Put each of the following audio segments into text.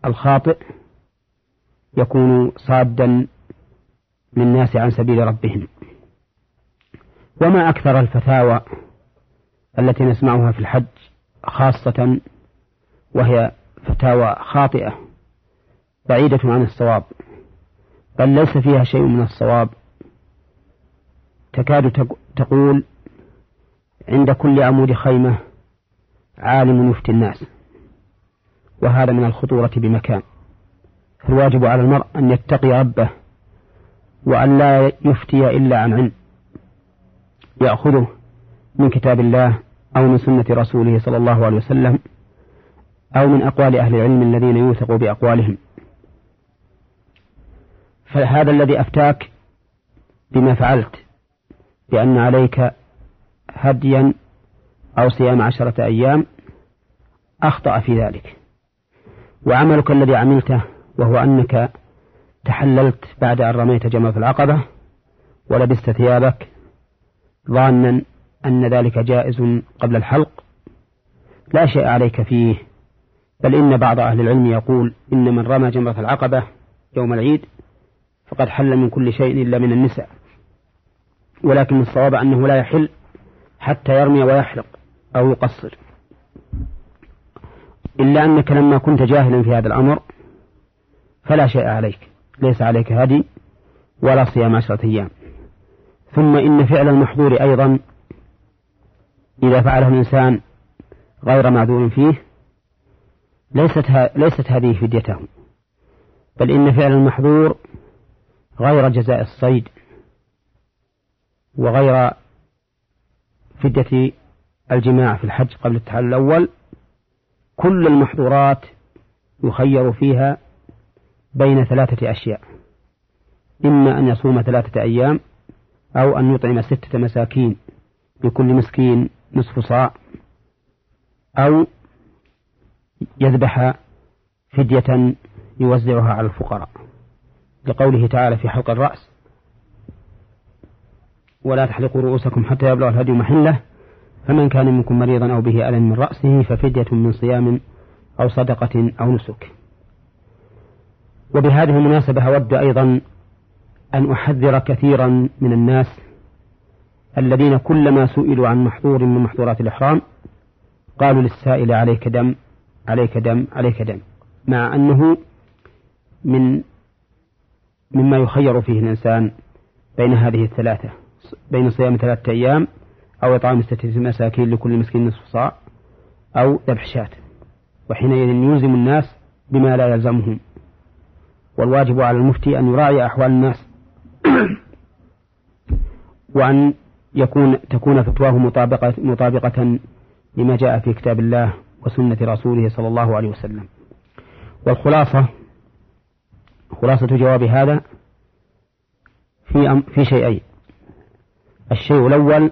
الخاطئ يكون صادا للناس عن سبيل ربهم. وما أكثر الفتاوى التي نسمعها في الحج خاصة، وهي فتاوى خاطئة بعيدة عن الصواب، بل ليس فيها شيء من الصواب. تكاد تقول عند كل عمود خيمة عالم يفتي الناس، وهذا من الخطورة بمكان. فالواجب على المرء أن يتقي ربه، وأن لا يفتي إلا عن علم يأخذه من كتاب الله أو من سنة رسوله صلى الله عليه وسلم، أو من أقوال أهل العلم الذين يوثق بأقوالهم. فهذا الذي أفتاك بما فعلت بأن عليك هديا أو صيام 10 أيام أخطأ في ذلك. وعملك الذي عملته وهو أنك تحللت بعد أن رميت جمرة العقبة ولبست ثيابك ظانا أن ذلك جائز قبل الحلق، لا شيء عليك فيه، بل إن بعض أهل العلم يقول إن من رمى جمرة العقبة يوم العيد فقد حل من كل شيء إلا من النساء، ولكن الصواب أنه لا يحل حتى يرمي ويحلق أو يقصر، إلا أنك لما كنت جاهلا في هذا الأمر فلا شيء عليك، ليس عليك هدي ولا صيام 10 أيام. ثم إن فعل المحظور أيضا إذا فعله الإنسان غير معذور فيه ليست هذه فديته، بل إن فعل المحظور غير جزاء الصيد وغير فدية الجماع في الحج قبل التحلل الأول. كل المحظورات يخير فيها بين 3 أشياء: إما أن يصوم 3 أيام، أو أن يطعم 6 مساكين لكل مسكين نصف صاع، أو يذبح فدية يوزعها على الفقراء، لقوله تعالى في حلق الرأس: ولا تحلقوا رؤوسكم حتى يبلغ الهدي محله، فمن كان منكم مريضا أو به ألم من رأسه ففدية من صيام أو صدقة أو نسك. وبهذه المناسبة أود أيضا أن أحذر كثيرا من الناس الذين كلما سئلوا عن محظور من محظورات الإحرام قالوا للسائل: عليك دم عليك دم عليك دم، مع أنه مما يخير فيه الإنسان بين هذه الثلاثة، بين صيام 3 أيام أو إطعام 6 مساكين لكل مسكين نصف صاع أو ذبح شاة، وحينئذ يلزم الناس بما لا يلزمهم. والواجب على المفتي أن يراعي أحوال الناس وأن تكون فتواه مطابقة لما جاء في كتاب الله وسنة رسوله صلى الله عليه وسلم. خلاصة جواب هذا في شيئين: الشيء الأول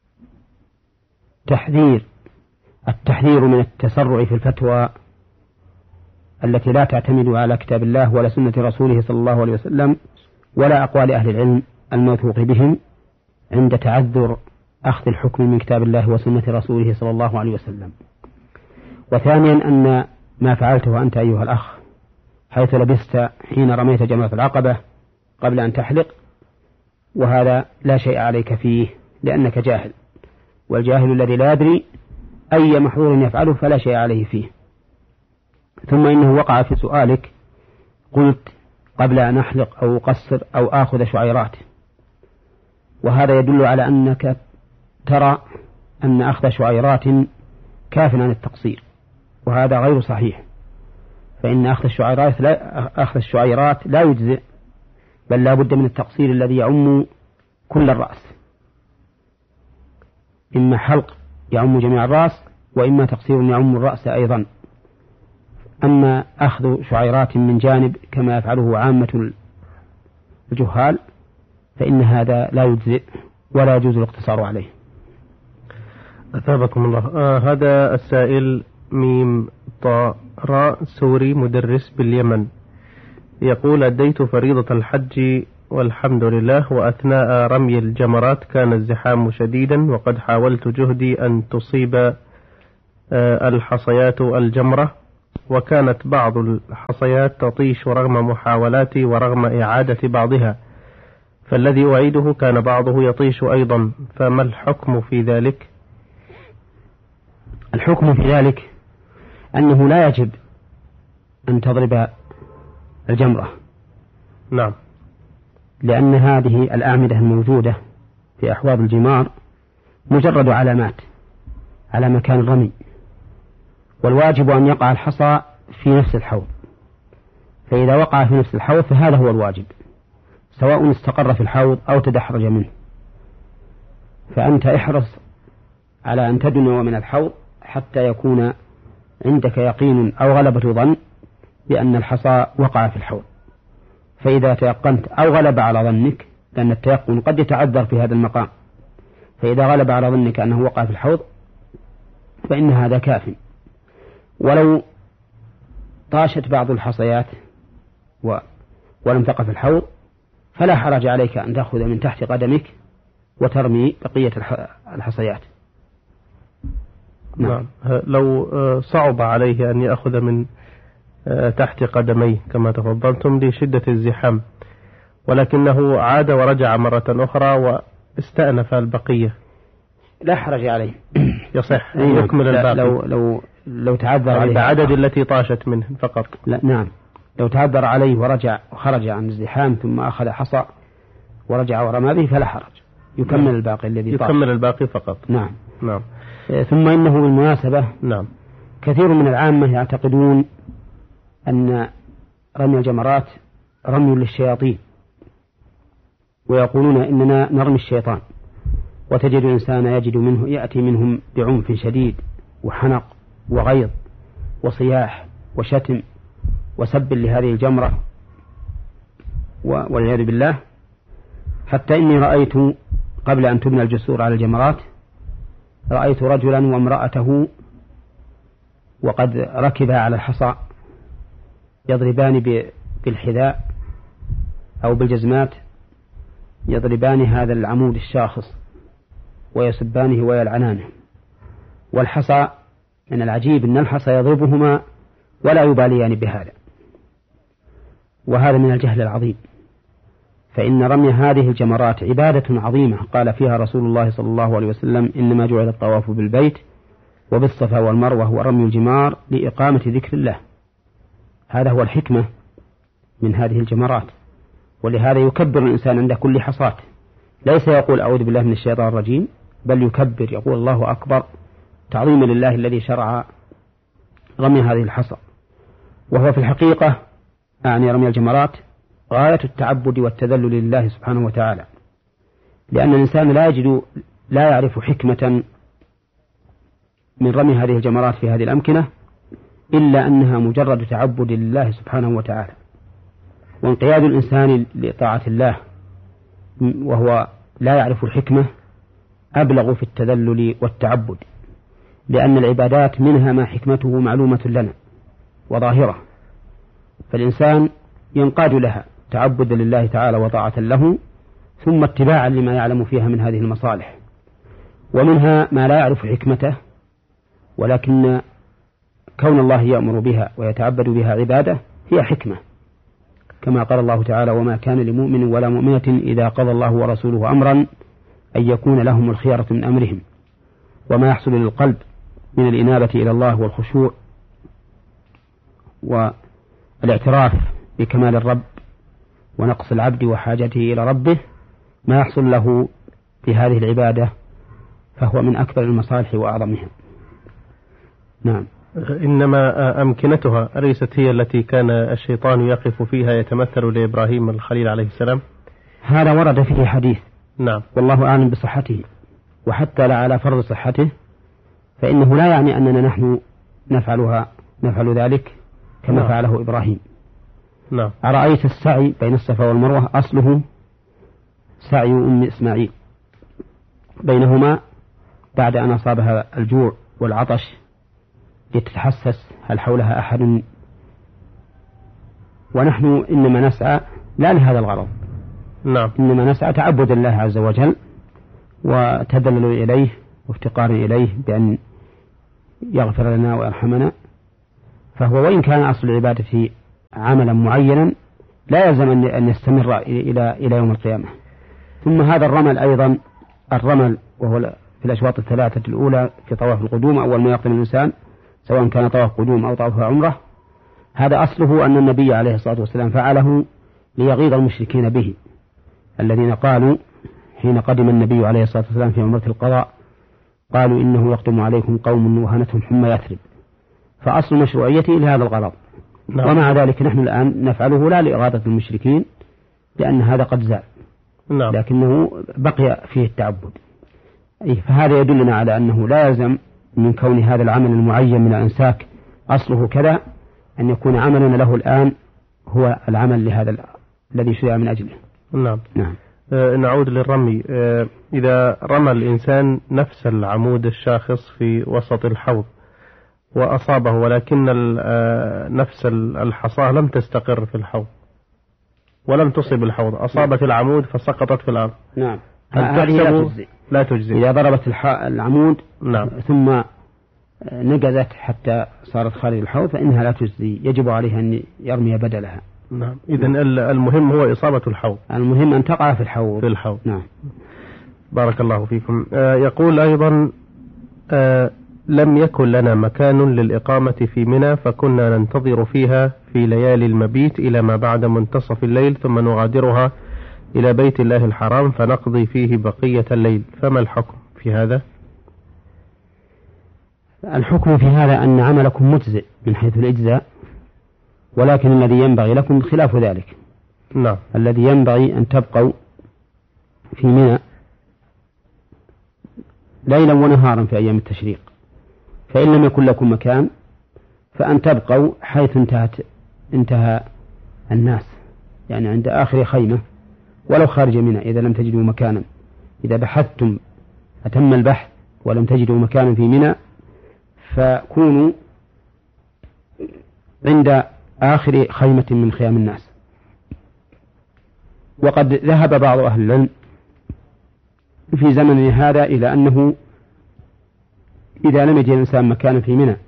التحذير من التسرع في الفتوى التي لا تعتمد على كتاب الله ولا سنة رسوله صلى الله عليه وسلم ولا أقوال أهل العلم الموثوق بهم عند تعذر أخذ الحكم من كتاب الله وسنة رسوله صلى الله عليه وسلم. وثانيا أن ما فعلته أنت أيها الأخ حيث لبست حين رميت جمرة العقبة قبل أن تحلق، وهذا لا شيء عليك فيه لأنك جاهل، والجاهل الذي لا يدري أي محظور يفعله فلا شيء عليه فيه. ثم إنه وقع في سؤالك قلت قبل أن أحلق أو أقصر أو آخذ شعيرات، وهذا يدل على أنك ترى أن أخذ شعيرات كاف عن التقصير، وهذا غير صحيح، فإن أخذ الشعيرات لا يجزئ، بل لا بد من التقصير الذي يعم كل الرأس، إما حلق يعم جميع الرأس وإما تقصير يعم الرأس أيضا. أما أخذ شعيرات من جانب كما يفعله عامة الجهال فإن هذا لا يجزئ ولا يجوز الاقتصار عليه. أثابكم الله. هذا السائل ميم طاء راء سوري مدرس باليمن يقول: أديت فريضة الحج والحمد لله، وأثناء رمي الجمرات كان الزحام شديدا، وقد حاولت جهدي أن تصيب الحصيات الجمرة وكانت بعض الحصيات تطيش رغم محاولاتي ورغم إعادة بعضها، فالذي أعيده كان بعضه يطيش أيضا، فما الحكم في ذلك؟ الحكم في ذلك أنه لا يجب أن تضرب الجمرة. نعم. لأن هذه الأعمدة الموجودة في أحواض الجمار مجرد علامات على مكان الرمي، والواجب أن يقع الحصى في نفس الحوض، فإذا وقع في نفس الحوض فهذا هو الواجب، سواء استقر في الحوض أو تدحرج منه. فأنت احرص على أن تدنو من الحوض حتى يكون عندك يقين أو غلبة ظن بأن الحصى وقع في الحوض. فإذا تيقنت أو غلب على ظنك، لأن التيقن قد يتعذر في هذا المقام، فإذا غلب على ظنك أنه وقع في الحوض فإن هذا كاف. ولو طاشت بعض الحصيات ولم تقع في الحوض فلا حرج عليك أن تأخذ من تحت قدمك وترمي بقية الحصيات. نعم. لو صعب عليه أن يأخذ من تحت قدميه كما تفضلتم لشدة الزحام، ولكنه عاد ورجع مرة أخرى واستأنف البقية، لا حرج عليه، يصح أن يكمل الباقي لو تعذر عليه بعدد التي طاشت منه فقط. لا نعم، لو تعذر عليه ورجع وخرج عن الزحام ثم أخذ حصى ورجع ورمى به فلا حرج، يكمل نعم. الباقي الذي طاش. يكمل الباقي فقط. نعم. نعم. ثم إنه بالمناسبة نعم. كثير من العامة يعتقدون أن رمي الجمرات رمي للشياطين، ويقولون إننا نرمي الشيطان، وتجد الإنسان يأتي منهم بعنف شديد وحنق وغيظ وصياح وشتم وسب لهذه الجمرة والعياذ بالله. حتى إني رأيت قبل أن تبنى الجسور على الجمرات رأيت رجلا وامرأته وقد ركبا على الحصى يضربان بالحذاء أو بالجزمات، يضربان هذا العمود الشاخص ويسبانه ويلعنانه. والحصى من العجيب أن الحصى يضربهما ولا يباليان بهذا، وهذا من الجهل العظيم. فإن رمي هذه الجمرات عبادة عظيمة قال فيها رسول الله صلى الله عليه وسلم: إنما جعل الطواف بالبيت وبالصفا والمروة ورمي الجمار لإقامة ذكر الله. هذا هو الحكمة من هذه الجمرات، ولهذا يكبر الإنسان عند كل حصاة، ليس يقول أعوذ بالله من الشيطان الرجيم، بل يكبر يقول الله أكبر تعظيما لله الذي شرع رمي هذه الحصى. وهو في الحقيقة أعني رمي الجمرات غاية التعبد والتذلل لله سبحانه وتعالى، لأن الإنسان لا يعرف حكمة من رمي هذه الجمرات في هذه الأمكنة إلا أنها مجرد تعبد لله سبحانه وتعالى، وانقياد الإنسان لطاعة الله وهو لا يعرف الحكمة أبلغ في التذلل والتعبد، لأن العبادات منها ما حكمته معلومة لنا وظاهرة، فالإنسان ينقاد لها تعبدا لله تعالى وطاعة له، ثم اتباعا لما يعلم فيها من هذه المصالح. ومنها ما لا يعرف حكمته، ولكن كون الله يأمر بها ويتعبد بها عبادة هي حكمة، كما قال الله تعالى: وما كان لمؤمن ولا مؤمنة إذا قضى الله ورسوله أمرا أن يكون لهم الخيرة من أمرهم. وما يحصل للقلب من الإنابة إلى الله والخشوع والاعتراف بكمال الرب ونقص العبد وحاجته إلى ربه، ما يحصل له في هذه العبادة فهو من أكبر المصالح وأعظمها. نعم. إنما أمكنتها أليست هي التي كان الشيطان يقف فيها يتمثل لإبراهيم الخليل عليه السلام؟ هذا ورد فيه حديث. نعم. والله أعلم بصحته، وحتى لا على فرض صحته فإنه لا يعني أننا نحن نفعل ذلك كما فعله إبراهيم. نعم. أرأيت السعي بين الصفا والمروة أصله سعي أم إسماعيل بينهما بعد أن أصابها الجوع والعطش لتتحسس هل حولها أحد، ونحن إنما نسعى لا لهذا الغرض. نعم. إنما نسعى تعبد الله عز وجل وتذلل إليه وافتقار إليه بأن يغفر لنا ويرحمنا، فهو وإن كان أصل العبادة عملا معينا لا يلزم أن يستمر إلى يوم القيامة. ثم هذا الرمل أيضا، الرمل وهو في الأشواط الثلاثة الأولى في طواف القدوم أول ما يقدم الإنسان سواء كان طواف قدوم أو طواف عمرة، هذا أصله أن النبي عليه الصلاة والسلام فعله ليغيظ المشركين به، الذين قالوا حين قدم النبي عليه الصلاة والسلام في عمرة القضاء قالوا إنه يقدم عليكم قوم وهنتهم حمى يثرب، فأصل مشروعيته لهذا الغرض. ومع ذلك نحن الآن نفعله لا لإغاظة المشركين لأن هذا قد زال، لكنه بقي فيه التعبد. فهذا يدلنا على أنه لا يلزم من كون هذا العمل المعين من الأنساك أصله كذا أن يكون عملنا له الآن هو العمل لهذا الذي شرع من أجله. نعم. نعود للرمي. إذا رمى الإنسان نفس العمود الشاخص في وسط الحوض وأصابه ولكن نفس الحصاة لم تستقر في الحوض ولم تصب الحوض، أصابت العمود فسقطت في الأرض، نعم، هل لا تجزي؟ إذا ضربت العمود نعم. ثم نقزت حتى صارت خارج الحوض فإنها لا تجزي، يجب عليها أن يرمي بدلها. نعم. إذن المهم هو إصابة الحوض، المهم أن تقع في الحوض. نعم. بارك الله فيكم. يقول أيضا لم يكن لنا مكان للإقامة في منى فكنا ننتظر فيها في ليالي المبيت إلى ما بعد منتصف الليل ثم نغادرها إلى بيت الله الحرام فنقضي فيه بقية الليل، فما الحكم في هذا؟ الحكم في هذا أن عملكم مجزئ من حيث الإجزاء، ولكن الذي ينبغي لكم خلاف ذلك. نعم. الذي ينبغي أن تبقوا في منى ليلا ونهارا في أيام التشريق، فإن لم يكن لكم مكان فأن تبقوا حيث انتهى الناس، يعني عند آخر خيمة ولو خارج منى إذا لم تجدوا مكانا. إذا بحثتم أتم البحث ولم تجدوا مكانا في منى فكونوا عند آخر خيمة من خيام الناس. وقد ذهب بعض أهل العلم في زمننا هذا إلى أنه إذا لم يجد الإنسان مكانا في منى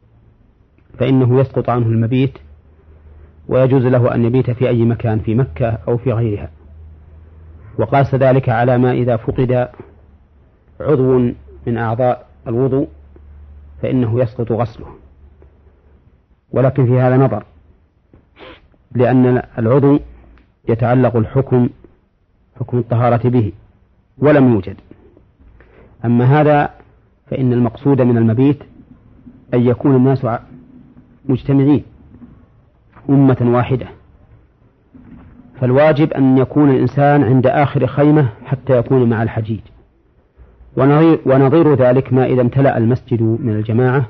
فإنه يسقط عنه المبيت ويجوز له أن يبيت في أي مكان في مكة أو في غيرها، وقاس ذلك على ما إذا فقد عضو من أعضاء الوضوء فإنه يسقط غسله. ولكن في هذا نظر، لأن العضو يتعلق حكم الطهارة به ولم يوجد. أما هذا فإن المقصود من المبيت أن يكون الناس مجتمعين أمة واحدة، فالواجب أن يكون الإنسان عند آخر خيمة حتى يكون مع الحجيج. ونظير ذلك ما إذا امتلأ المسجد من الجماعة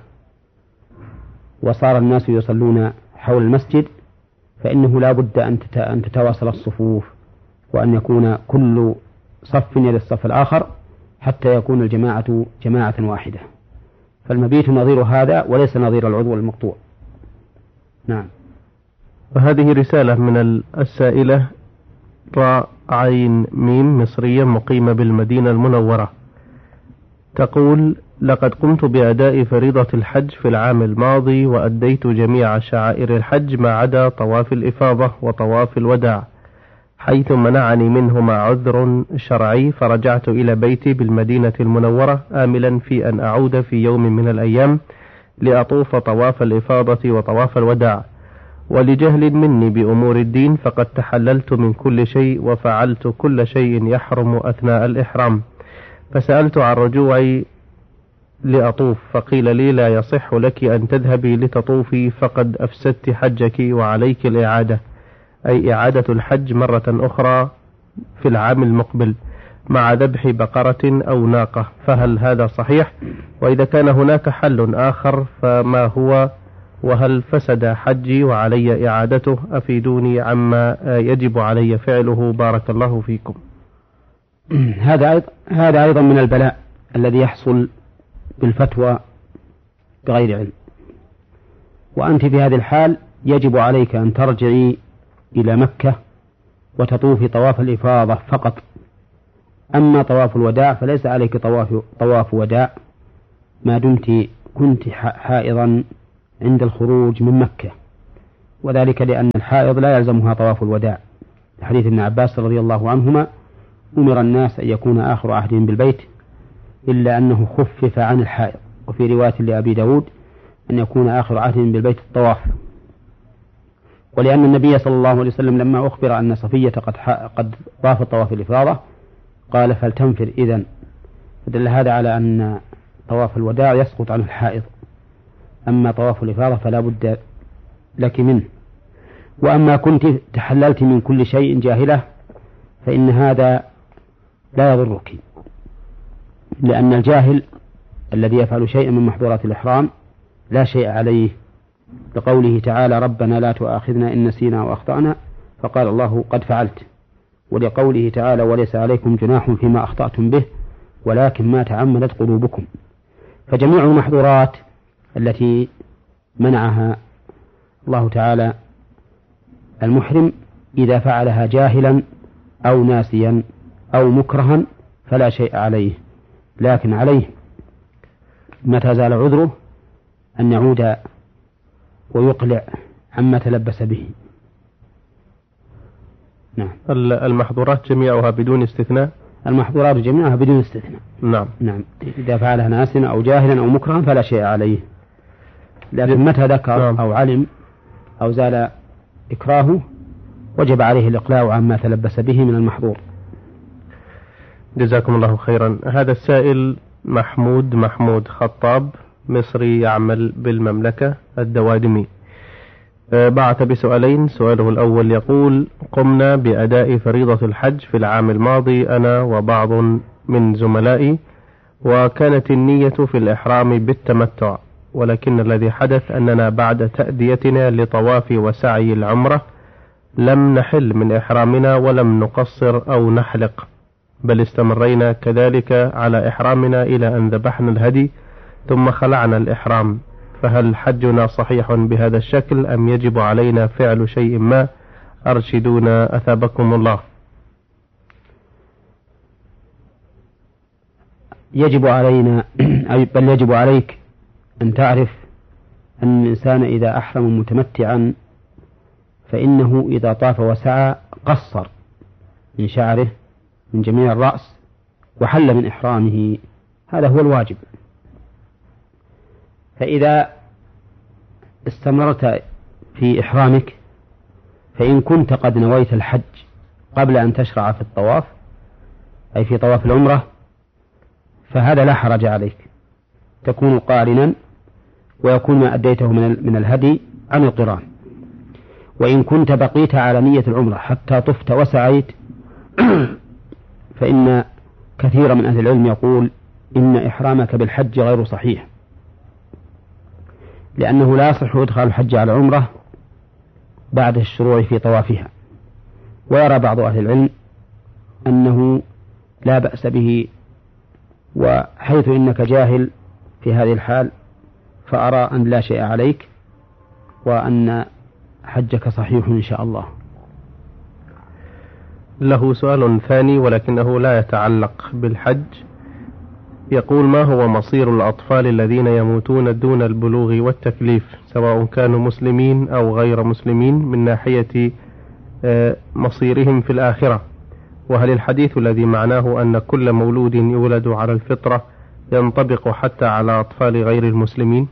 وصار الناس يصلون حول المسجد فإنه لا بد أن تتواصل الصفوف وأن يكون كل صف يلي الصف الآخر حتى يكون الجماعة جماعة واحدة. فالمبيت نظير هذا وليس نظير العضو المقطوع. نعم. وهذه رسالة من السائلة راء عين ميم مصرية مقيمة بالمدينة المنورة، تقول: لقد قمت بأداء فريضة الحج في العام الماضي وأديت جميع شعائر الحج ما عدا طواف الإفاضة وطواف الوداع، حيث منعني منهما عذر شرعي، فرجعت إلى بيتي بالمدينة المنورة آملا في أن أعود في يوم من الأيام لأطوف طواف الإفاضة وطواف الوداع، ولجهل مني بأمور الدين فقد تحللت من كل شيء وفعلت كل شيء يحرم أثناء الإحرام، فسألت عن رجوعي لأطوف فقيل لي: لا يصح لك أن تذهبي لتطوفي فقد أفسدت حجك وعليك الإعادة، أي إعادة الحج مرة أخرى في العام المقبل مع ذبح بقرة أو ناقة، فهل هذا صحيح؟ وإذا كان هناك حل آخر فما هو؟ وهل فسد حجي وعلي إعادته؟ أفيدوني عما يجب علي فعله، بارك الله فيكم. هذا أيضا من البلاء الذي يحصل بالفتوى بغير علم. وأنت في هذه الحال يجب عليك أن ترجعي إلى مكة وتطوفي طواف الإفاضة فقط. أما طواف الوداع فليس عليك طواف وداع ما دمت كنت حائضا عند الخروج من مكة، وذلك لأن الحائض لا يلزمها طواف الوداع، حديث ابن عباس رضي الله عنهما: أمر الناس أن يكون آخر عهدهم بالبيت إلا أنه خفف عن الحائض. وفي رواية لأبي داود أن يكون آخر عهدهم بالبيت الطواف. ولأن النبي صلى الله عليه وسلم لما أخبر أن صفية قد طافت طواف الإفاضة قال: فلتنفر إذن. فدل هذا على أن طواف الوداع يسقط عن الحائض، أما طواف الإفاضة فلا بد لك منه. وأما كنت تحللت من كل شيء جاهلة فإن هذا لا يضرك، لأن الجاهل الذي يفعل شيئا من محظورات الإحرام لا شيء عليه، لقوله تعالى: ربنا لا تؤاخذنا إن نسينا وأخطأنا، فقال الله: قد فعلت. ولقوله تعالى: وليس عليكم جناح فيما أخطأتم به ولكن ما تعمدت قلوبكم. فجميع المحظورات التي منعها الله تعالى المحرم إذا فعلها جاهلا أو ناسيا أو مكرها فلا شيء عليه، لكن عليه متى زال عذره أن يعود ويقلع عما تلبس به. نعم. المحظورات جميعها بدون استثناء؟ المحظورات جميعها بدون استثناء. نعم. إذا فعلها ناسيا أو جاهلا أو مكرها فلا شيء عليه، لكن متى ذكر أو علم أو زال إكراهه وجب عليه الإقلاع عما تلبس به من المحظور. جزاكم الله خيرا. هذا السائل محمود خطاب، مصري يعمل بالمملكة الدوادمي، بعث بسؤالين. سؤاله الأول يقول: قمنا بأداء فريضة الحج في العام الماضي أنا وبعض من زملائي، وكانت النية في الإحرام بالتمتع، ولكن الذي حدث أننا بعد تأديتنا لطواف وسعي العمرة لم نحل من إحرامنا ولم نقصر أو نحلق، بل استمرينا كذلك على إحرامنا إلى أن ذبحنا الهدي ثم خلعنا الإحرام، فهل حجنا صحيح بهذا الشكل أم يجب علينا فعل شيء ما؟ أرشدونا أثابكم الله. يجب علينا بل يجب عليك أن تعرف أن الإنسان إذا أحرم متمتعا فإنه إذا طاف وسعى قصر من شعره من جميع الرأس وحل من إحرامه، هذا هو الواجب. فإذا استمرت في إحرامك فإن كنت قد نويت الحج قبل أن تشرع في الطواف أي في طواف العمرة فهذا لا حرج عليك، تكون قارنا ويكون ما أديته من الهدي عن القران. وإن كنت بقيت على نية العمرة حتى طفت وسعيت فإن كثير من أهل العلم يقول إن إحرامك بالحج غير صحيح، لأنه لا يصح إدخال الحج على العمرة بعد الشروع في طوافها. ويرى بعض أهل العلم أنه لا بأس به، وحيث إنك جاهل في هذه الحال فأرى أن لا شيء عليك وأن حجك صحيح إن شاء الله. له سؤال ثاني ولكنه لا يتعلق بالحج، يقول: ما هو مصير الأطفال الذين يموتون دون البلوغ والتكليف سواء كانوا مسلمين أو غير مسلمين من ناحية مصيرهم في الآخرة؟ وهل الحديث الذي معناه أن كل مولود يولد على الفطرة ينطبق حتى على أطفال غير المسلمين؟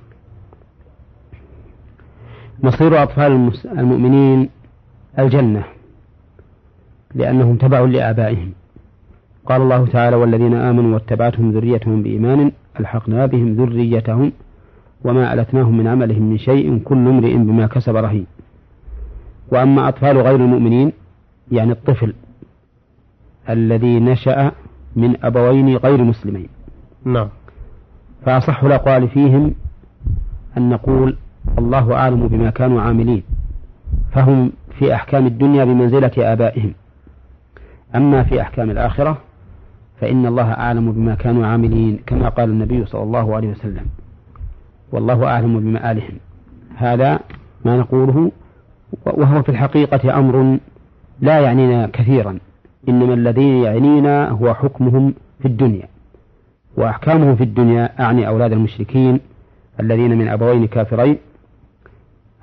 مصير أطفال المؤمنين الجنة، لأنهم تبع لآبائهم. قال الله تعالى: والذين آمنوا واتبعتهم ذريتهم بإيمان ألحقنا بهم ذريتهم وما ألتناهم من عملهم من شيء كل امرئ بما كسب رهين. وأما أطفال غير المؤمنين يعني الطفل الذي نشأ من أبوين غير مسلمين، نعم، فأصح الأقوال فيهم أن نقول الله أعلم بما كانوا عاملين، فهم في أحكام الدنيا بمنزلة آبائهم. أما في أحكام الآخرة فإن الله أعلم بما كانوا عاملين، كما قال النبي صلى الله عليه وسلم: والله أعلم بمآلهم. هذا ما نقوله، وهو في الحقيقة أمر لا يعنينا كثيرا، إنما الذي يعنينا هو حكمهم في الدنيا، وأحكامهم في الدنيا أعني أولاد المشركين الذين من أبوين كافرين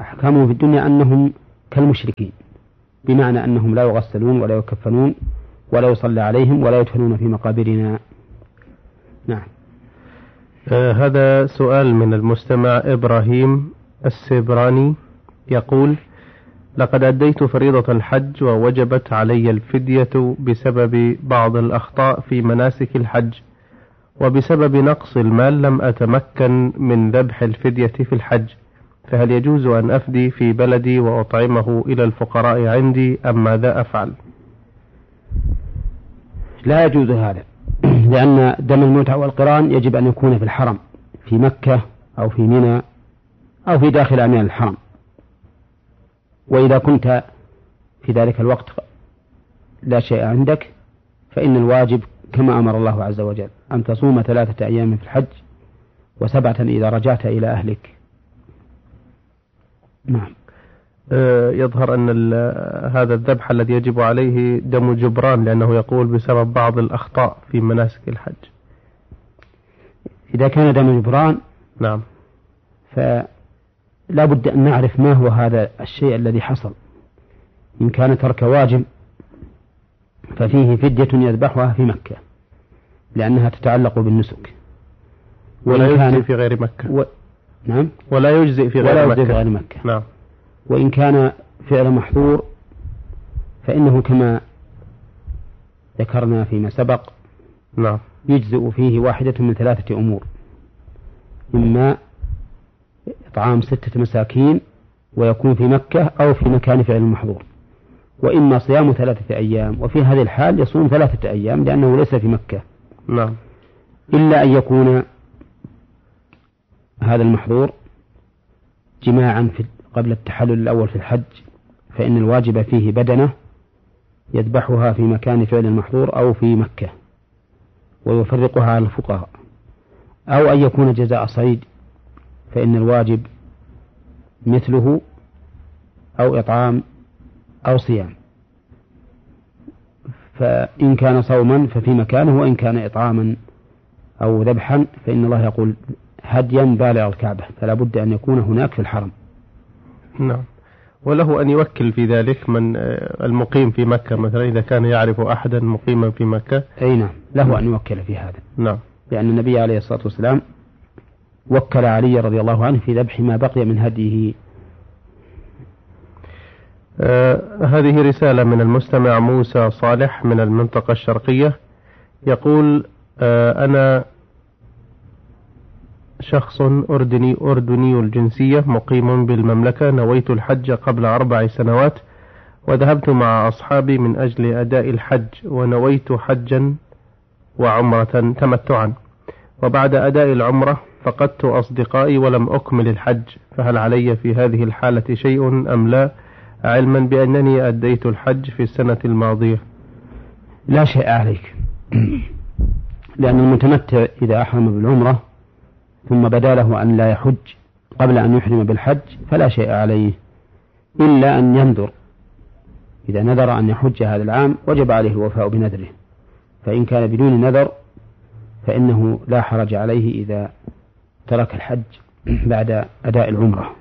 أحكامهم في الدنيا أنهم كالمشركين، بمعنى أنهم لا يغسلون ولا يكفنون ولا يصلى عليهم ولا يدفنون في مقابرنا. نعم. هذا سؤال من المستمع إبراهيم السبراني يقول: لقد أديت فريضة الحج ووجبت علي الفدية بسبب بعض الأخطاء في مناسك الحج، وبسبب نقص المال لم أتمكن من ذبح الفدية في الحج، فهل يجوز أن أفدي في بلدي وأطعمه إلى الفقراء عندي أم ماذا أفعل؟ لا يجوز هذا، لأن دم المتعة والقران يجب أن يكون في الحرم، في مكة أو في منى أو في داخل أميال الحرم. وإذا كنت في ذلك الوقت لا شيء عندك فإن الواجب كما أمر الله عز وجل أن تصوم 3 أيام في الحج و7 إذا رجعت إلى أهلك. نعم. يظهر أن هذا الذبح الذي يجب عليه دم جبران، لأنه يقول بسبب بعض الأخطاء في مناسك الحج. إذا كان دم جبران نعم فلا بد أن نعرف ما هو هذا الشيء الذي حصل. إن كان ترك واجب ففيه فدية يذبحها في مكة لأنها تتعلق بالنسك، ولا يجزئ في غير مكة. نعم. ولا يجزئ في غير مكة. نعم. وإن كان فعل محظور فإنه كما ذكرنا فيما سبق نعم يجزئ فيه واحدة من 3 أمور: إما إطعام 6 مساكين ويكون في مكة أو في مكان فعل المحظور، وإما صيام 3 أيام، وفي هذه الحال يصوم 3 أيام لأنه ليس في مكة. نعم. إلا أن يكون هذا المحظور جماعا قبل التحلل الأول في الحج، فإن الواجب فيه بدنة يذبحها في مكان فعل المحظور أو في مكة ويفرقها على الفقراء، أو أن يكون جزاء صيد فإن الواجب مثله، أو إطعام أو صيام. فإن كان صوما ففي مكانه، وإن كان إطعاما أو ذبحا فإن الله يقول هديا بالغ الكعبة، فلا بد أن يكون هناك في الحرم. نعم. وله أن يوكل في ذلك من المقيم في مكة مثلا، إذا كان يعرف أحدا مقيما في مكة. أي نعم، له أن يوكل في هذا. نعم. لأن النبي عليه الصلاة والسلام وكل علي رضي الله عنه في ذبح ما بقي من هديه. هذه رسالة من المستمع موسى صالح من المنطقة الشرقية يقول: أنا شخص أردني الجنسية مقيم بالمملكة، نويت الحج قبل 4 سنوات وذهبت مع أصحابي من أجل أداء الحج، ونويت حجا وعمرة تمتعا، وبعد أداء العمرة فقدت أصدقائي ولم أكمل الحج، فهل علي في هذه الحالة شيء أم لا، علما بأنني أديت الحج في السنة الماضية؟ لا شيء عليك، لأن المتمتع إذا أحرم بالعمرة ثم بدا له أن لا يحج قبل أن يحرم بالحج فلا شيء عليه، إلا أن ينذر. إذا نذر أن يحج هذا العام وجب عليه الوفاء بنذره، فإن كان بدون نذر فإنه لا حرج عليه إذا ترك الحج بعد أداء العمرة.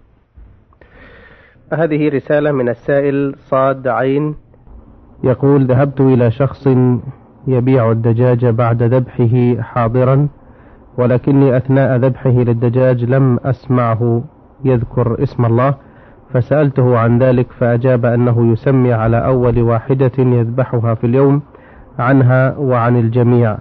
هذه رسالة من السائل صاد عين يقول: ذهبت إلى شخص يبيع الدجاج بعد ذبحه حاضرا، ولكني أثناء ذبحه للدجاج لم أسمعه يذكر اسم الله، فسألته عن ذلك فأجاب أنه يسمي على أول واحدة يذبحها في اليوم عنها وعن الجميع،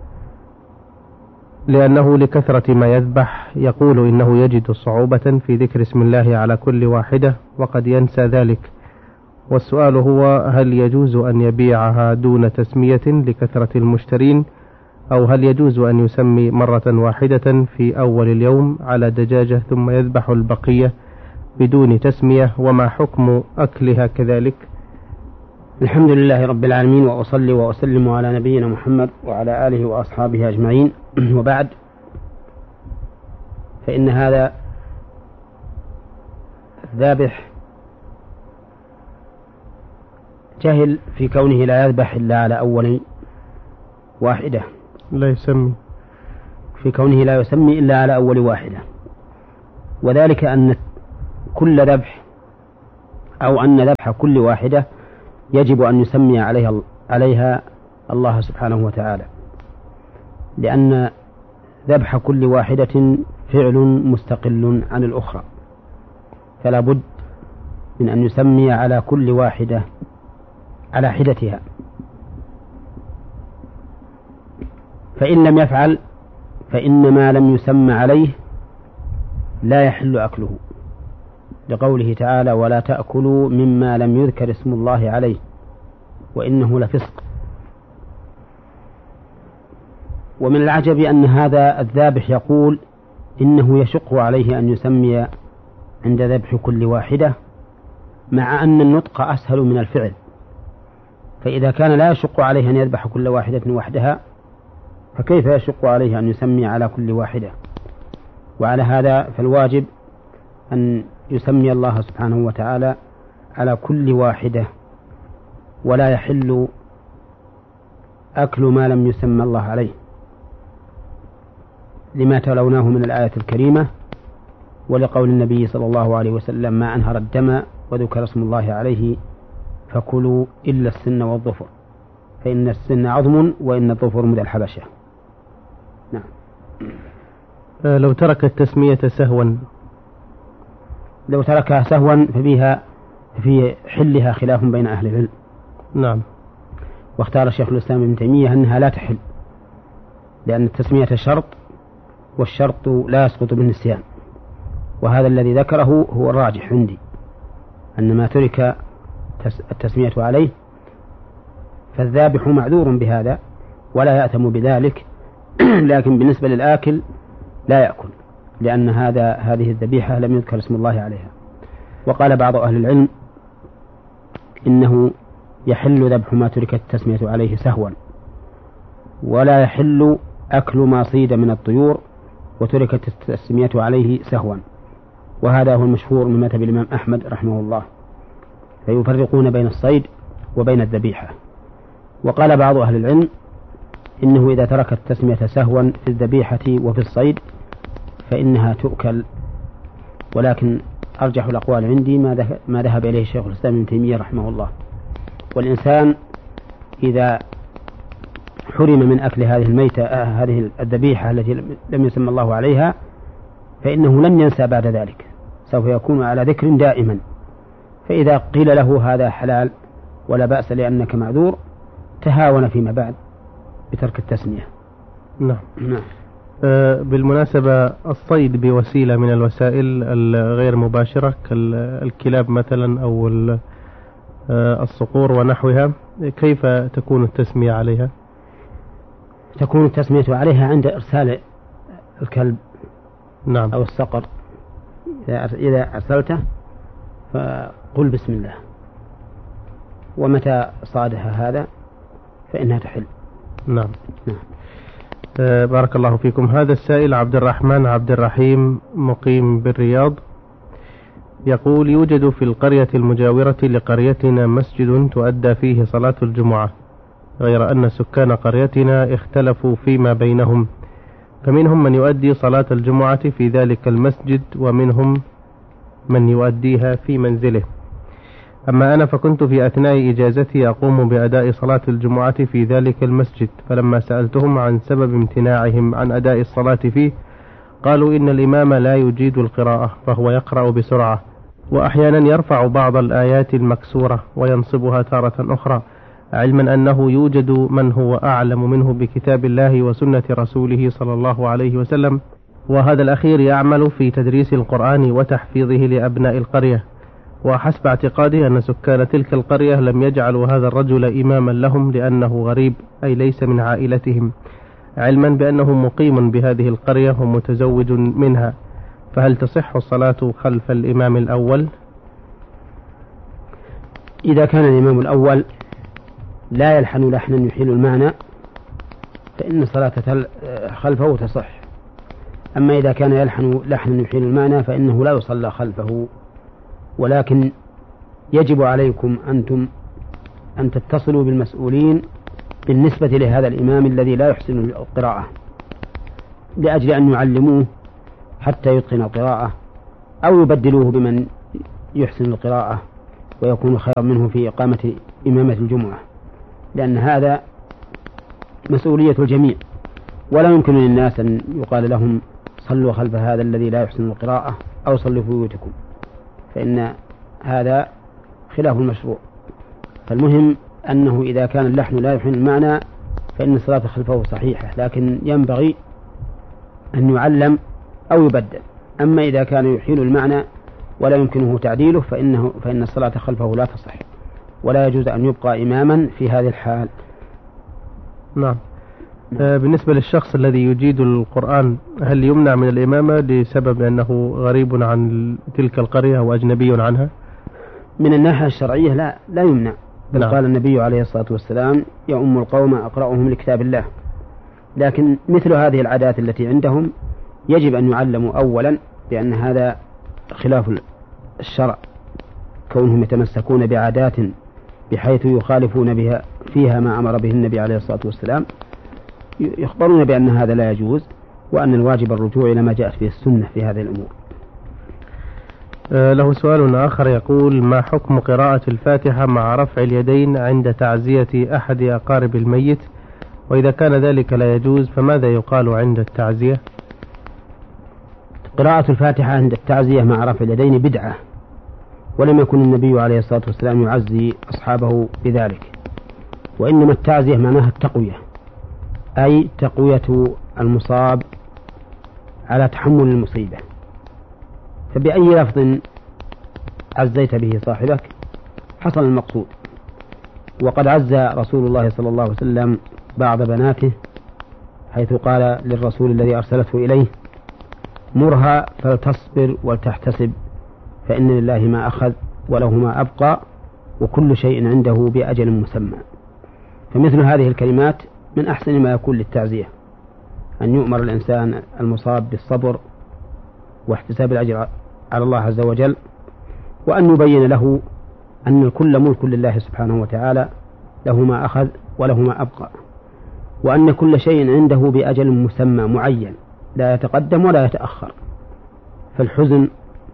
لأنه لكثرة ما يذبح يقول إنه يجد صعوبة في ذكر اسم الله على كل واحدة وقد ينسى ذلك. والسؤال هو: هل يجوز أن يبيعها دون تسمية لكثرة المشترين، أو هل يجوز أن يسمي مرة واحدة في أول اليوم على دجاجة ثم يذبح البقية بدون تسمية، وما حكم أكلها كذلك؟ الحمد لله رب العالمين، وأصلي وأسلم على نبينا محمد وعلى آله وأصحابه أجمعين، وبعد، فإن هذا الذابح جهل في كونه لا يذبح إلا على أول واحدة، لا يسمي، في كونه لا يسمي إلا على أول واحدة، وذلك أن كل ذبح أو أن ذبح كل واحدة يجب أن يسمي عليها الله سبحانه وتعالى، لأن ذبح كل واحدة فعل مستقل عن الأخرى، فلا بد من أن يسمي على كل واحدة على حدتها، فإن لم يفعل فإن ما لم يسمى عليه لا يحل أكله، لقوله تعالى: ولا تأكلوا مما لم يذكر اسم الله عليه وإنه لفسق. ومن العجب أن هذا الذابح يقول إنه يشق عليه أن يسمي عند ذبح كل واحدة، مع أن النطق أسهل من الفعل، فإذا كان لا يشق عليه أن يذبح كل واحدة وحدها فكيف يشق عليه أن يسمي على كل واحدة؟ وعلى هذا فالواجب أن يسمي الله سبحانه وتعالى على كل واحدة، ولا يحل أكل ما لم يسمى الله عليه، لما تلوناه من الآية الكريمة ولقول النبي صلى الله عليه وسلم: ما أنهر الدم وذكر اسم الله عليه فكلوا إلا السن والظفر، فإن السن عظم وإن الظفر مدى الحبشة. نعم. لو ترك التسمية سهوا، لو تركها سهوا ففيها في حلها خلاف بين أهل العلم. نعم. واختار شيخ الإسلام ابن تيمية أنها لا تحل، لأن التسمية شرط، والشرط لا يسقط بالنسيان، وهذا الذي ذكره هو الراجح عندي، أن ما ترك التسمية عليه فالذابح معذور بهذا ولا يأثم بذلك، لكن بالنسبة للآكل لا يأكل، لأن هذه الذبيحة لم يذكر اسم الله عليها. وقال بعض أهل العلم إنه يحل ذبح ما تركت التسمية عليه سهوا، ولا يحل أكل ما صيد من الطيور وتركت التسمية عليه سهوا، وهذا هو المشهور من مذهب الإمام أحمد رحمه الله، فيفرقون بين الصيد وبين الذبيحة. وقال بعض أهل العلم إنه إذا ترك التسمية سهوا في الذبيحة وفي الصيد فإنها تؤكل، ولكن أرجح الأقوال عندي ما ذهب إليه شيخ الإسلام ابن تيمية رحمه الله. والإنسان إذا حرم من أكل هذه الميتة هذه الذبيحة التي لم يسمى الله عليها فإنه لن ينسى بعد ذلك، سوف يكون على ذكر دائما، فإذا قيل له هذا حلال ولا بأس لأنك معذور تهاون فيما بعد بترك التسمية. نعم. بالمناسبة الصيد بوسيلة من الوسائل الغير مباشرة كالكلاب مثلا أو الصقور ونحوها، كيف تكون التسمية عليها؟ تكون التسمية عليها عند إرسال الكلب. نعم. أو الصقر، إذا أرسلته فقل بسم الله، ومتى صادها هذا فإنها تحل. نعم. بارك الله فيكم. هذا السائل عبد الرحمن عبد الرحيم مقيم بالرياض يقول: يوجد في القرية المجاورة لقريتنا مسجد تؤدى فيه صلاة الجمعة، غير أن سكان قريتنا اختلفوا فيما بينهم، فمنهم من يؤدي صلاة الجمعة في ذلك المسجد ومنهم من يؤديها في منزله. أما أنا فكنت في أثناء إجازتي أقوم بأداء صلاة الجمعة في ذلك المسجد، فلما سألتهم عن سبب امتناعهم عن أداء الصلاة فيه قالوا إن الإمام لا يجيد القراءة فهو يقرأ بسرعة، وأحيانا يرفع بعض الآيات المكسورة وينصبها تارة أخرى، علما أنه يوجد من هو أعلم منه بكتاب الله وسنة رسوله صلى الله عليه وسلم، وهذا الأخير يعمل في تدريس القرآن وتحفيظه لأبناء القرية، وحسب اعتقادي أن سكان تلك القرية لم يجعلوا هذا الرجل إماما لهم لأنه غريب أي ليس من عائلتهم، علما بأنه مقيم بهذه القرية ومتزوج منها، فهل تصح الصلاة خلف الإمام الأول؟ إذا كان الإمام الأول لا يلحن لحنا يحيل المعنى فإن الصلاة خلفه تصح، أما إذا كان يلحن لحنا يحيل المعنى فإنه لا يصلى خلفه، ولكن يجب عليكم أنتم أن تتصلوا بالمسؤولين بالنسبة لهذا الإمام الذي لا يحسن القراءة، لأجل أن يعلموه حتى يتقن القراءة، أو يبدلوه بمن يحسن القراءة ويكون خيرا منه في إقامة إمامة الجمعة، لأن هذا مسؤولية الجميع، ولا يمكن للناس أن يقال لهم صلوا خلف هذا الذي لا يحسن القراءة أو صلوا في بيوتكم، فإن هذا خلاف المشروع. فالمهم أنه إذا كان اللحن لا يحين المعنى فإن الصلاة خلفه صحيحة، لكن ينبغي أن يعلم أو يبدل. أما إذا كان يحيل المعنى ولا يمكنه تعديله فإن الصلاة خلفه لا تصح، ولا يجوز أن يبقى إماما في هذه الحال. نعم. بالنسبة للشخص الذي يجيد القرآن، هل يمنع من الإمامة لسبب أنه غريب عن تلك القرية وأجنبي عنها؟ من الناحية الشرعية لا يمنع، بل نعم. قال النبي عليه الصلاة والسلام: يؤم القوم أقرأهم لكتاب الله. لكن مثل هذه العادات التي عندهم يجب أن يعلموا أولا، بأن هذا خلاف الشرع، كونهم يتمسكون بعادات بحيث يخالفون بها فيها ما أمر به النبي عليه الصلاة والسلام، يخبرون بأن هذا لا يجوز، وأن الواجب الرجوع إلى ما جاءت به السنة في هذه الأمور. له سؤال آخر يقول: ما حكم قراءة الفاتحة مع رفع اليدين عند تعزية أحد أقارب الميت؟ وإذا كان ذلك لا يجوز فماذا يقال عند التعزية؟ قراءة الفاتحة عند التعزية مع رفع اليدين بدعة، ولم يكن النبي عليه الصلاة والسلام يعزي أصحابه بذلك، وإنما التعزية معناها التقوية، أي تقوية المصاب على تحمل المصيبة. فبأي لفظ عزيت به صاحبك حصل المقصود. وقد عزى رسول الله صلى الله عليه وسلم بعض بناته، حيث قال للرسول الذي أرسلته إليه: مرها فلتصبر ولتحتسب، فإن لله ما أخذ وله ما أبقى وكل شيء عنده بأجل مسمى. فمثل هذه الكلمات من أحسن ما يكون للتعزية، أن يؤمر الإنسان المصاب بالصبر واحتساب الأجر على الله عز وجل، وأن يبين له أن الكل ملك لله سبحانه وتعالى، له ما أخذ وله ما أبقى، وأن كل شيء عنده بأجل مسمى معين لا يتقدم ولا يتأخر. فالحزن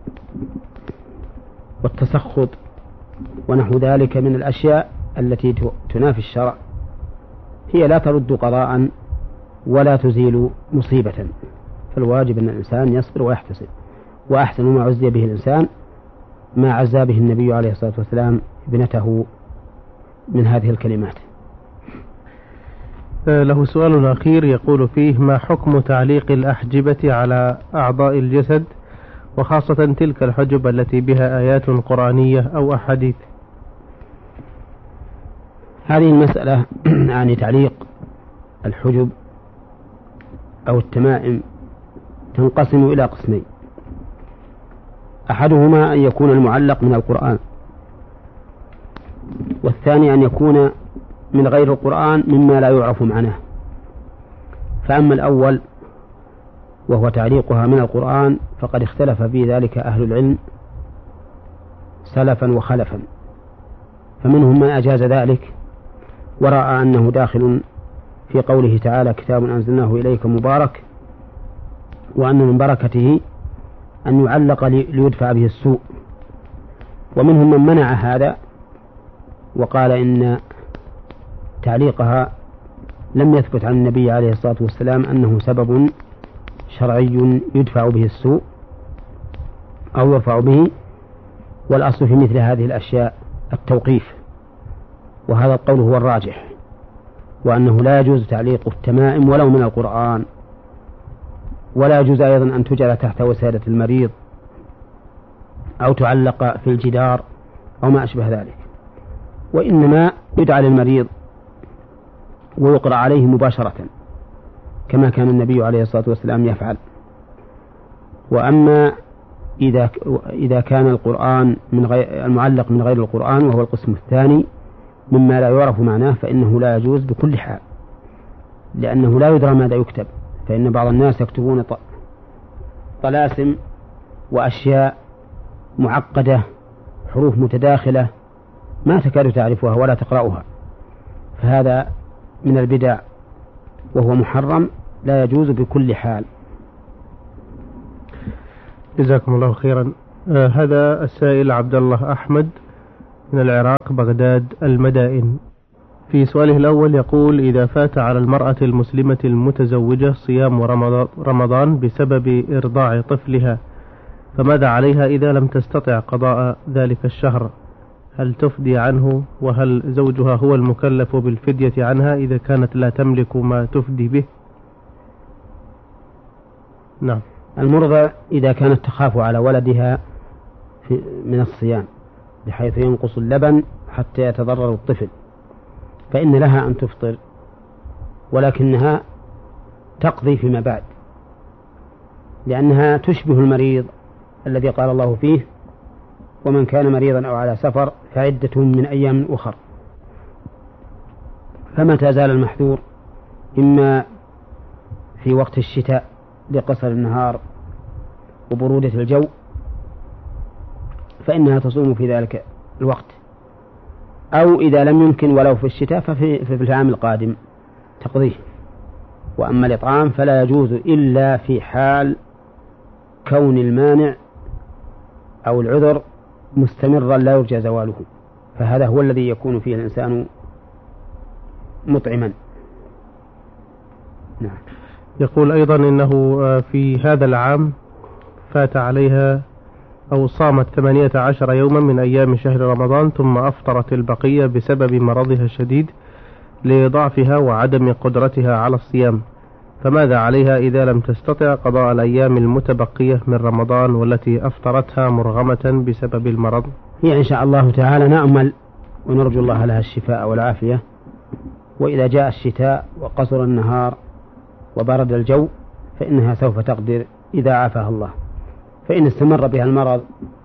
والتسخط ونحو ذلك من الأشياء التي تنافي الشرع هي لا ترد قضاء ولا تزيل مصيبة، فالواجب أن الإنسان يصبر ويحتسب. وأحسن ما عزي به الإنسان ما عزى به النبي عليه الصلاة والسلام ابنته من هذه الكلمات. له سؤال أخير يقول فيه: ما حكم تعليق الأحجبة على أعضاء الجسد، وخاصة تلك الحجب التي بها آيات قرآنية أو أحاديث؟ هذه المسألة يعني تعليق الحجب أو التمائم تنقسم إلى قسمين: أحدهما أن يكون المعلق من القرآن، والثاني أن يكون من غير القرآن مما لا يعرف معناه. فأما الأول وهو تعليقها من القرآن فقد اختلف في ذلك أهل العلم سلفا وخلفا، فمنهم من أجاز ذلك ورأى أنه داخل في قوله تعالى: كتاب أنزلناه إليك مبارك، وأن من بركته أن يعلق ليدفع به السوء. ومنهم من منع هذا وقال إن تعليقها لم يثبت عن النبي عليه الصلاة والسلام أنه سبب شرعي يدفع به السوء أو يرفع به، والأصل في مثل هذه الأشياء التوقيف، وهذا القول هو الراجح، وأنه لا يجوز تعليق التمائم ولو من القرآن، ولا يجوز أيضا أن تجعل تحت وسادة المريض أو تعلق في الجدار أو ما أشبه ذلك، وإنما يدعى للمريض ويقرأ عليه مباشرة كما كان النبي عليه الصلاة والسلام يفعل. وأما إذا كان القرآن المعلق من غير القرآن وهو القسم الثاني مما لا يعرف معناه فإنه لا يجوز بكل حال، لأنه لا يدرى ماذا يكتب. فإن بعض الناس يكتبون طلاسم وأشياء معقدة، حروف متداخلة ما تكاد تعرفها ولا تقرأها، فهذا من البدع وهو محرم لا يجوز بكل حال. جزاكم الله خيرا. هذا السائل عبد الله أحمد من العراق بغداد المدائن. في سؤاله الأول يقول: إذا فات على المرأة المسلمة المتزوجة صيام رمضان بسبب إرضاع طفلها، فماذا عليها إذا لم تستطع قضاء ذلك الشهر؟ هل تفدي عنه؟ وهل زوجها هو المكلف بالفدية عنها إذا كانت لا تملك ما تفدي به؟ نعم. المرضى إذا كانت تخاف على ولدها من الصيام بحيث ينقص اللبن حتى يتضرر الطفل، فإن لها أن تفطر، ولكنها تقضي فيما بعد، لأنها تشبه المريض الذي قال الله فيه: ومن كان مريضا أو على سفر فعدة من أيام أخر. فمتى زال المحذور إما في وقت الشتاء لقصر النهار وبرودة الجو فإنها تصوم في ذلك الوقت، أو إذا لم يمكن ولو في الشتاء ففي العام القادم تقضيه. وأما الإطعام فلا يجوز إلا في حال كون المانع أو العذر مستمرا لا يرجى زواله، فهذا هو الذي يكون فيه الإنسان مطعما. نعم. يقول أيضا إنه في هذا العام فات عليها أو صامت 18 يوما من أيام شهر رمضان ثم أفطرت البقية بسبب مرضها الشديد لضعفها وعدم قدرتها على الصيام، فماذا عليها إذا لم تستطع قضاء الأيام المتبقية من رمضان والتي أفطرتها مرغمة بسبب المرض؟ هي إن شاء الله تعالى نأمل ونرجو الله لها الشفاء والعافية، وإذا جاء الشتاء وقصر النهار وبرد الجو فإنها سوف تقدر إذا عافاها الله. فإن استمر بها المرض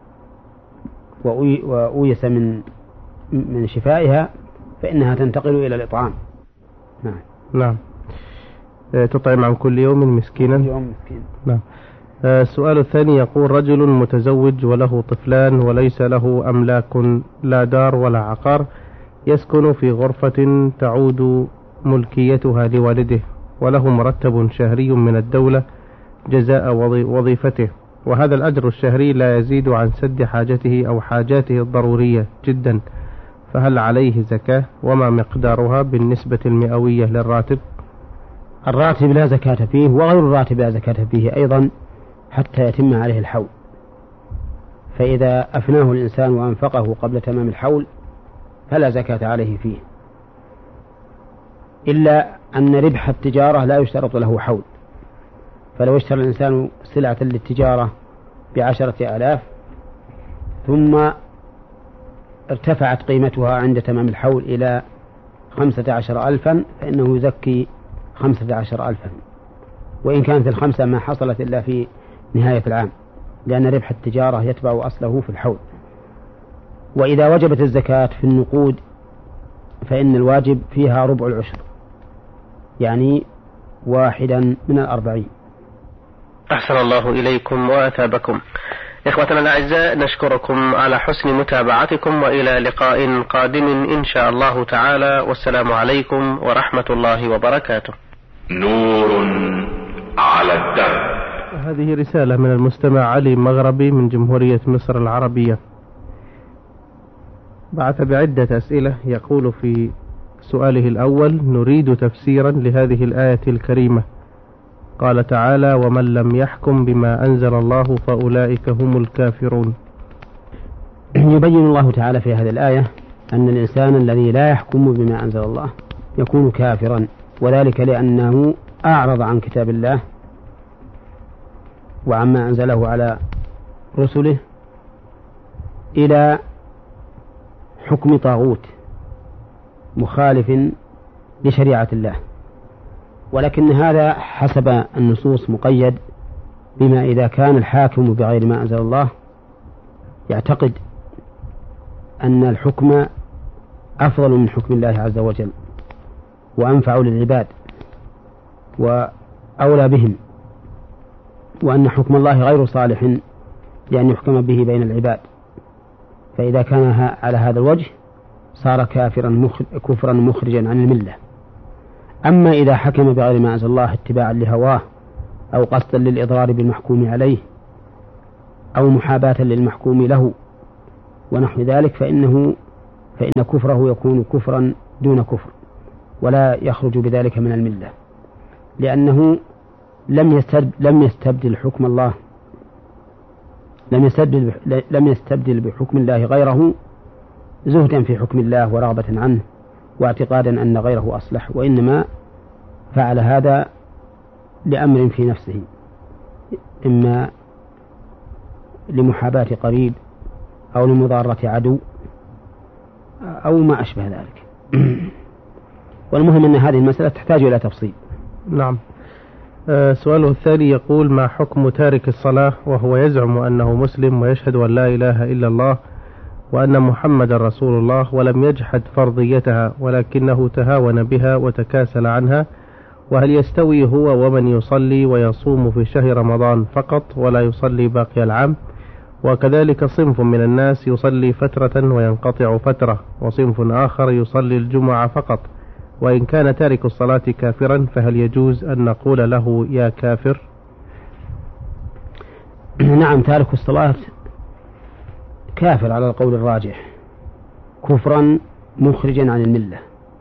وأويس من شفائها فإنها تنتقل إلى الإطعام. نعم. نعم. تطعم عن كل يوم مسكينا. نعم. السؤال الثاني يقول: رجل متزوج وله طفلان وليس له أملاك لا دار ولا عقار، يسكن في غرفة تعود ملكيتها لوالده، وله مرتب شهري من الدولة جزاء وظيفته، وهذا الأجر الشهري لا يزيد عن سد حاجته أو حاجاته الضرورية جدا، فهل عليه زكاة؟ وما مقدارها بالنسبة المئوية للراتب؟ الراتب لا زكاة فيه، وغير الراتب لا زكاة فيه أيضا حتى يتم عليه الحول، فإذا أفناه الإنسان وأنفقه قبل تمام الحول فلا زكاة عليه فيه، إلا أن ربح التجارة لا يشترط له حول. فلو اشترى الإنسان سلعة للتجارة ب10,000 ثم ارتفعت قيمتها عند تمام الحول إلى 15,000 فإنه يزكي 15,000، وإن كانت الخمسة ما حصلت إلا في نهاية العام، لأن ربح التجارة يتبع أصله في الحول. وإذا وجبت الزكاة في النقود فإن الواجب فيها ربع العشر، يعني 1/40. أحسن الله إليكم وأثابكم. إخوتنا الأعزاء، نشكركم على حسن متابعتكم، وإلى لقاء قادم إن شاء الله تعالى، والسلام عليكم ورحمة الله وبركاته. نور على الدرب. هذه رسالة من المستمع علي مغربي من جمهورية مصر العربية، بعث بعدة أسئلة. يقول في سؤاله الأول: نريد تفسيرا لهذه الآية الكريمة. قال تعالى: ومن لم يحكم بما أنزل الله فأولئك هم الكافرون. يبين الله تعالى في هذه الآية أن الإنسان الذي لا يحكم بما أنزل الله يكون كافرا، وذلك لأنه أعرض عن كتاب الله وعما أنزله على رسله إلى حكم طاغوت مخالف لشريعة الله. ولكن هذا حسب النصوص مقيد بما إذا كان الحاكم بغير ما أنزل الله يعتقد أن الحكم أفضل من حكم الله عز وجل وأنفع للعباد وأولى بهم، وأن حكم الله غير صالح لأن يحكم به بين العباد، فإذا كان على هذا الوجه صار كفرا مخرجا عن الملة. أما إذا حكم بغير ما أنزل الله اتباعا لهواه أو قصدا للإضرار بالمحكوم عليه أو محاباة للمحكوم له ونحو ذلك فإن كفره يكون كفرا دون كفر ولا يخرج بذلك من الملة، لأنه لم يستبدل حكم الله، لم يستبدل بحكم الله غيره زهدا في حكم الله ورغبة عنه واعتقادا أن غيره أصلح، وإنما فعل هذا لأمر في نفسه، إما لمحاباة قريب أو لمضارة عدو أو ما أشبه ذلك. والمهم أن هذه المسألة تحتاج إلى تفصيل. نعم. سؤاله الثاني يقول: ما حكم تارك الصلاة وهو يزعم أنه مسلم ويشهد أن لا إله إلا الله وأن محمد رسول الله، ولم يجحد فرضيتها ولكنه تهاون بها وتكاسل عنها، وهل يستوي هو ومن يصلي ويصوم في شهر رمضان فقط ولا يصلي باقي العام؟ وكذلك صنف من الناس يصلي فترة وينقطع فترة، وصنف آخر يصلي الجمعة فقط، وإن كان تارك الصلاة كافرا فهل يجوز أن نقول له يا كافر؟ نعم، تارك الصلاة كافر على القول الراجح، كفرا مخرجا عن الملة،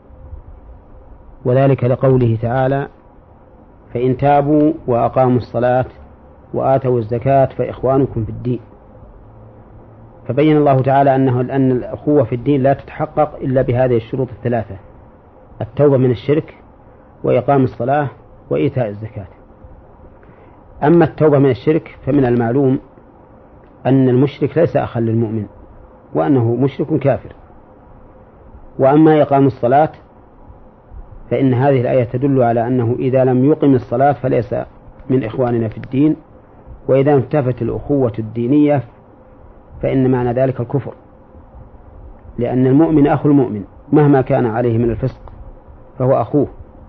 وذلك لقوله تعالى: فإن تابوا وأقاموا الصلاة وآتوا الزكاة فإخوانكم في الدين. فبين الله تعالى أن الأخوة في الدين لا تتحقق إلا بهذه الشروط الثلاثة: التوبة من الشرك وإقام الصلاة وإيتاء الزكاة. أما التوبة من الشرك فمن المعلوم أن المشرك ليس أخا للمؤمن وأنه مشرك كافر. وأما إقام الصلاة فإن هذه الآية تدل على أنه إذا لم يقم الصلاة فليس من إخواننا في الدين، وإذا انتفت الأخوة الدينية فإن معنى ذلك الكفر، لأن المؤمن أخو المؤمن مهما كان عليه من الفسق فهو أخوه.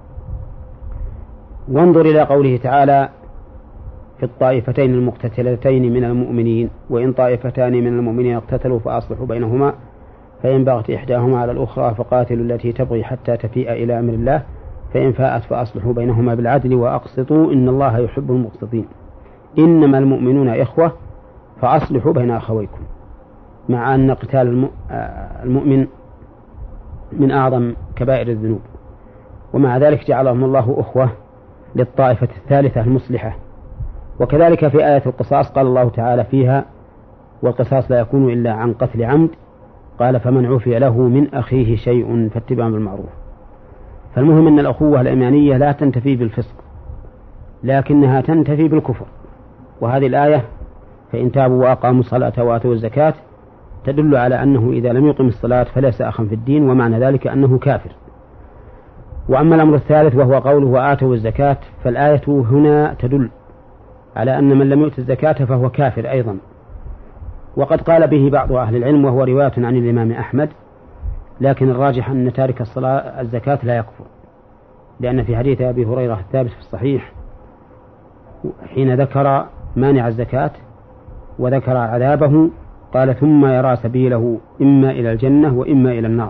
وانظر إلى قوله تعالى: في الطائفتين المقتتلتين من المؤمنين وإن طائفتان من المؤمنين اقتتلوا فأصلحوا بينهما فإن بغت إحداهما على الأخرى فقاتلوا التي تبغي حتى تفيء إلى أمر الله فإن فاءت فأصلحوا بينهما بالعدل وأقسطوا إن الله يحب المقسطين إنما المؤمنون إخوة فأصلحوا بين أخويكم، مع أن قتال المؤمن من أعظم كبائر الذنوب، ومع ذلك جعلهم الله أخوة للطائفة الثالثة المصلحة. وكذلك في آية القصاص قال الله تعالى فيها: والقصاص لا يكون إلا عن قتل عمد، قال فمن عفي له من أخيه شيء فاتباع بالمعروف. فالمهم أن الأخوة الإيمانية لا تنتفي بالفسق لكنها تنتفي بالكفر، وهذه الآية فإن تابوا وأقاموا الصلاة وآتوا الزكاة تدل على أنه إذا لم يقم الصلاة فليس أخا في الدين، ومعنى ذلك أنه كافر. وأما الأمر الثالث وهو قوله وآتوا الزكاة، فالآية هنا تدل على أن من لم يؤت الزكاة فهو كافر أيضا، وقد قال به بعض أهل العلم وهو رواية عن الإمام أحمد، لكن الراجح أن تارك الزكاة لا يكفر، لأن في حديث أبي هريرة الثابت في الصحيح حين ذكر مانع الزكاة وذكر عذابه قال ثم يرى سبيله إما إلى الجنة وإما إلى النار،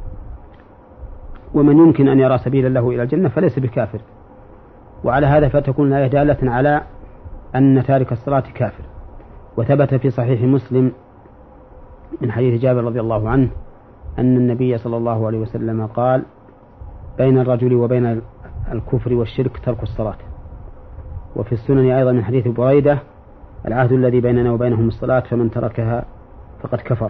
ومن يمكن أن يرى سبيلا له إلى الجنة فليس بكافر. وعلى هذا فتكون الآية دالة على أن تارك الصلاة كافر. وثبت في صحيح مسلم من حديث جابر رضي الله عنه أن النبي صلى الله عليه وسلم قال: بين الرجل وبين الكفر والشرك ترك الصلاة. وفي السنن أيضا من حديث بريدة: العهد الذي بيننا وبينهم الصلاة فمن تركها فقد كفر.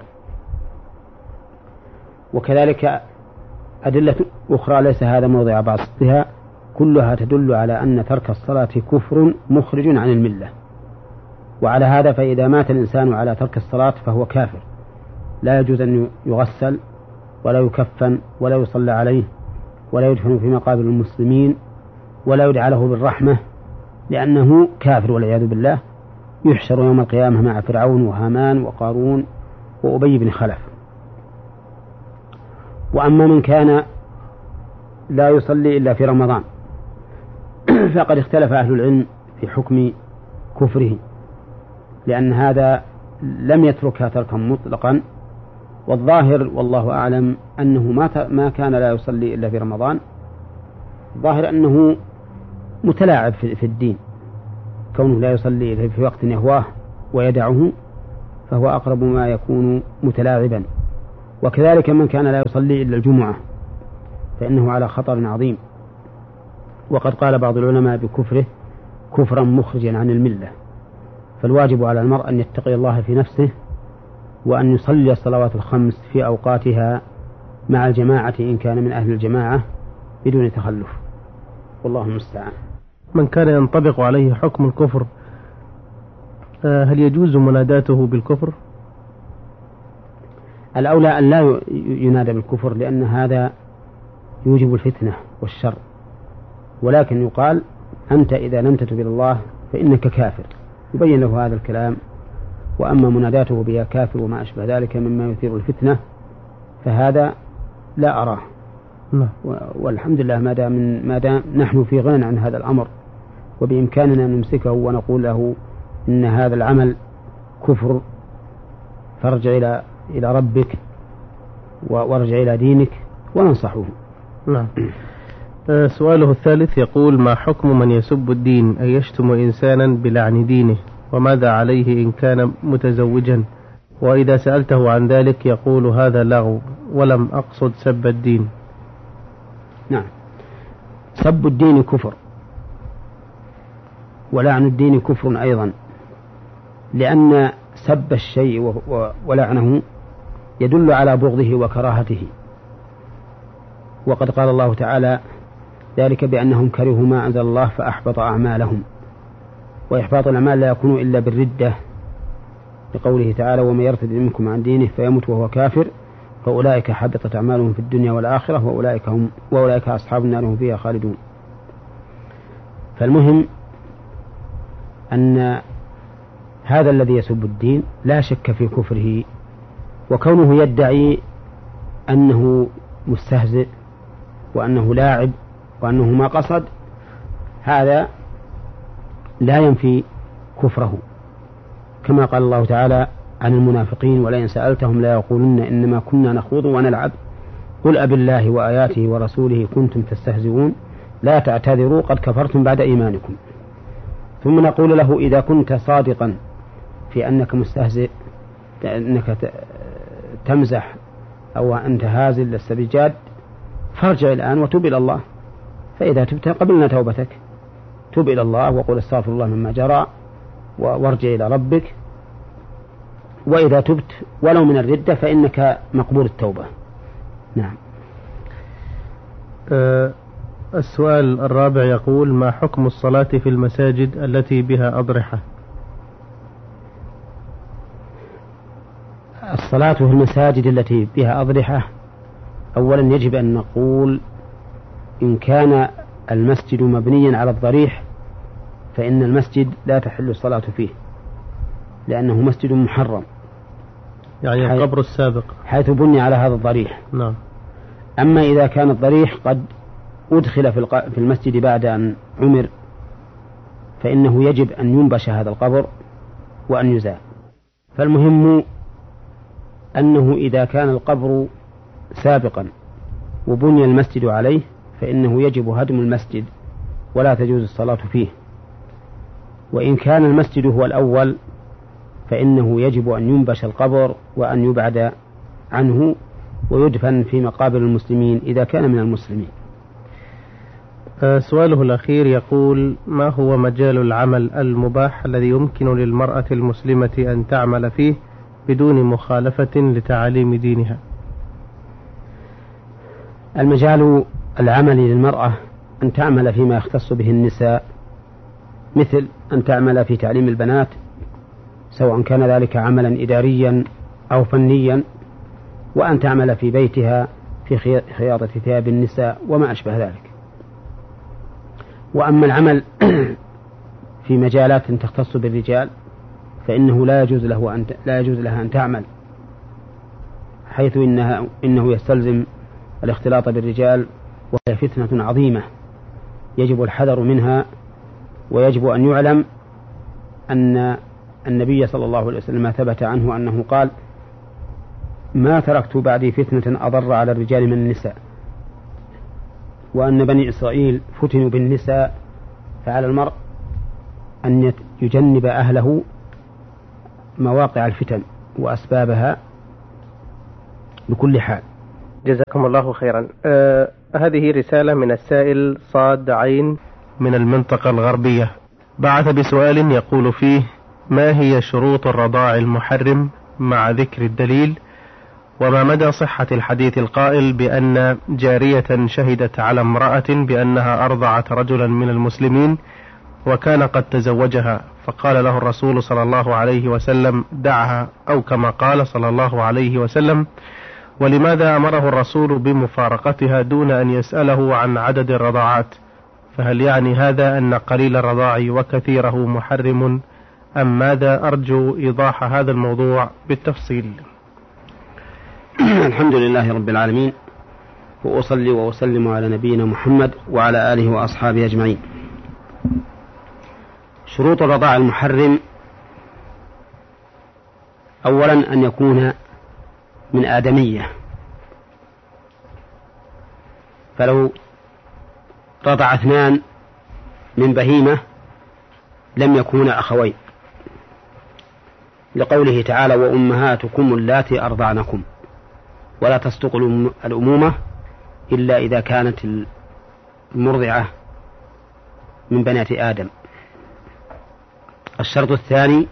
وكذلك أدلة أخرى ليس هذا موضع بسطها كلها تدل على أن ترك الصلاة كفر مخرج عن الملة. وعلى هذا فإذا مات الإنسان على ترك الصلاة فهو كافر، لا يجوز أن يغسل ولا يكفن ولا يصلى عليه ولا يدفن في مقابر المسلمين ولا يدعى له بالرحمة، لأنه كافر والعياذ بالله، يحشر يوم القيامة مع فرعون وهامان وقارون وأبي بن خلف. وأما من كان لا يصلي إلا في رمضان فقد اختلف أهل العلم في حكم كفره، لأن هذا لم يتركها تركا مطلقا، والظاهر والله أعلم أنه ما كان لا يصلي إلا في رمضان، ظاهر أنه متلاعب في الدين، كونه لا يصلي في وقت يهواه ويدعه فهو أقرب ما يكون متلاعبا. وكذلك من كان لا يصلي إلا الجمعة فإنه على خطر عظيم، وقد قال بعض العلماء بكفره كفرا مخرجا عن الملة. فالواجب على المرء أن يتقي الله في نفسه وأن يصلي الصلوات الخمس في أوقاتها مع الجماعة إن كان من أهل الجماعة بدون تخلف، والله المستعان. من كان ينطبق عليه حكم الكفر هل يجوز مناداته بالكفر؟ الأولى أن لا ينادى بالكفر لأن هذا يوجب الفتنة والشر، ولكن يقال أنت إذا لم تتب إلى الله فإنك كافر، يبين له هذا الكلام. وأما مناداته بها كافر وما أشبه ذلك مما يثير الفتنة فهذا لا أراه. والحمد لله ما دام نحن في غنى عن هذا الأمر وبإمكاننا نمسكه ونقول له إن هذا العمل كفر فارجع إلى ربك وارجع إلى دينك وننصحه. نعم. سؤاله الثالث يقول: ما حكم من يسب الدين أي يشتم إنسانا بلعن دينه، وماذا عليه إن كان متزوجا؟ وإذا سألته عن ذلك يقول هذا لغو ولم أقصد سب الدين. نعم، سب الدين كفر ولعن الدين كفر أيضا، لأن سب الشيء ولعنه يدل على بغضه وكراهته، وقد قال الله تعالى ذلك بأنهم كرهوا ما أنزل الله فأحبط أعمالهم. وإحباط الأعمال لا يكون إلا بالردة، لقوله تعالى ومن يرتد منكم عن دينه فيمت وهو كافر فأولئك حبطت أعمالهم في الدنيا والآخرة وأولئك أصحاب النار هم فيها خالدون. فالمهم أن هذا الذي يسب الدين لا شك في كفره، وكونه يدعي أنه مستهزئ وأنه لاعب وأنه ما قصد هذا لا ينفي كفره، كما قال الله تعالى عن المنافقين ولئن سألتهم لا يقولن إنما كنا نخوض ونلعب قل أب الله وآياته ورسوله كنتم تستهزئون لا تعتذروا قد كفرتم بعد إيمانكم. ثم نقول له إذا كنت صادقا في أنك مستهزئ أنك تمزح أو أنت هازل لست بجاد فارجع الآن وتوب إلى الله، فإذا تبت قبلنا توبتك، توب إلى الله وقل استغفر الله مما جرى وارجع إلى ربك، وإذا تبت ولو من الردة فإنك مقبول التوبة. نعم. السؤال الرابع يقول: ما حكم الصلاة في المساجد التي بها أضرحة؟ الصلاة في المساجد التي بها أضرحة أولا يجب أن نقول إن كان المسجد مبنيا على الضريح فإن المسجد لا تحل الصلاة فيه لأنه مسجد محرم، يعني القبر السابق حيث بني على هذا الضريح. نعم. أما إذا كان الضريح قد أدخل في المسجد بعد أن عمر فإنه يجب أن ينبش هذا القبر وأن يزال. فالمهم أنه إذا كان القبر سابقا وبني المسجد عليه فإنه يجب هدم المسجد ولا تجوز الصلاة فيه. وإن كان المسجد هو الأول فإنه يجب أن ينبش القبر وأن يبعد عنه ويدفن في مقابر المسلمين إذا كان من المسلمين. سؤاله الأخير يقول: ما هو مجال العمل المباح الذي يمكن للمرأة المسلمة أن تعمل فيه بدون مخالفة لتعاليم دينها؟ المجال العملي للمرأة أن تعمل فيما يختص به النساء، مثل أن تعمل في تعليم البنات سواء كان ذلك عملا إداريا أو فنيا، وأن تعمل في بيتها في خياطة ثياب النساء وما أشبه ذلك. وأما العمل في مجالات تختص بالرجال فإنه لا يجوز لها أن تعمل، حيث إنه يستلزم الاختلاط بالرجال وهي فتنة عظيمة يجب الحذر منها. ويجب أن يعلم أن النبي صلى الله عليه وسلم ثبت عنه أنه قال: ما تركت بعدي فتنة أضر على الرجال من النساء، وأن بني إسرائيل فتنوا بالنساء، فعلى المرء أن يجنب أهله مواقع الفتن وأسبابها بكل حال. جزاكم الله خيرا. هذه رسالة من السائل صاد عين من المنطقة الغربية، بعث بسؤال يقول فيه: ما هي شروط الرضاع المحرم مع ذكر الدليل؟ وما مدى صحة الحديث القائل بأن جارية شهدت على امرأة بأنها أرضعت رجلا من المسلمين وكان قد تزوجها، فقال له الرسول صلى الله عليه وسلم: دعها، أو كما قال صلى الله عليه وسلم. ولماذا أمره الرسول بمفارقتها دون أن يسأله عن عدد الرضاعات؟ فهل يعني هذا أن قليل الرضاع وكثيره محرم، أم ماذا؟ أرجو إيضاح هذا الموضوع بالتفصيل. الحمد لله رب العالمين، وأصلي وأسلم على نبينا محمد وعلى آله وأصحابه أجمعين. شروط الرضاع المحرم: أولا أن يكون من آدمية، فلو رضع 2 من بهيمة لم يكونا أخوين، لقوله تعالى: وأمهاتكم اللاتي أرضعنكم، ولا تصدق الأمومة إلا إذا كانت المرضعة من بنات آدم. الشرط الثاني